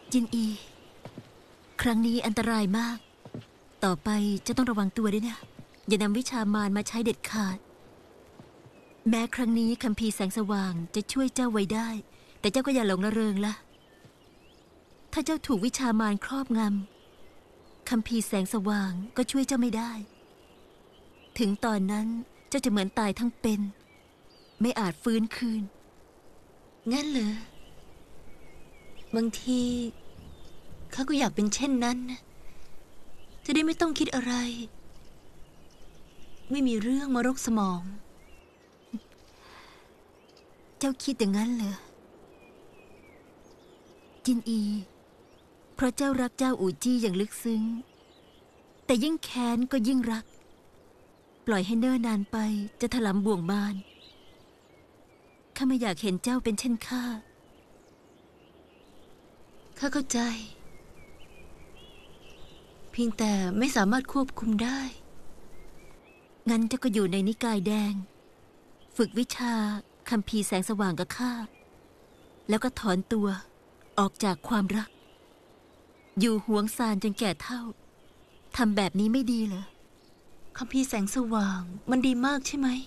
จินอีครั้งนี้อันตรายมากต่อไปจะต้องระวังตัวด้วยนะอย่านำวิชามารมาใช้เด็ดขาดแม้ครั้งนี้คัมภีร์แสงสว่างจะช่วยเจ้าไว้ได้แต่เจ้าก็อย่าหลงระเริงละถ้าเจ้าถูกวิชามารครอบงำคัมภีร์แสงสว่างก็ช่วยเจ้าไม่ได้ถึงตอนนั้นเจ้าจะเหมือนตายทั้งเป็นไม่อาจฟื้นคืนงั้นเหรอ บางทีข้าก็อยากเป็นเช่นนั้นนะจะได้ไม่ต้องคิดอะไรไม่มีเรื่องมารกสมองเจ้าคิดอย่างนั้นเหรอจินอีเพราะเจ้ารักเจ้าอู่จี้อย่างลึกซึ้งแต่ยิ่งแค้นก็ยิ่งรักปล่อยให้เนิ่นนานไปจะถลำบ่วงมารข้าไม่อยากเห็นเจ้าเป็นเช่นข้าเข้าใจเพียงแต่ไม่สามารถควบคุมได้งั้นเจ้าก็อยู่ในนิกายแดงฝึกวิชาคัมภีร์แสงสว่างกับข้าแล้วก็ถอนตัวออกจากความรักอยู่หวงซานจนแก่เฒ่าทำแบบนี้ไม่ดีเหรอคัมภีร์แสงสว่างมันดีมากใช่ไหม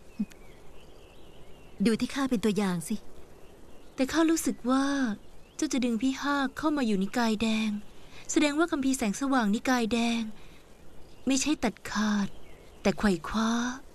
ดูที่ข้าเป็นตัวอย่างสิแต่ข้ารู้สึกว่าเจ้าจะดึงพี่ฮากเข้ามาอยู่นิกายแดงแสดงว่าคัมภีร์แสงสว่างนิกายแดงไม่ใช่ตัดขาดแต่ไขว่คว้า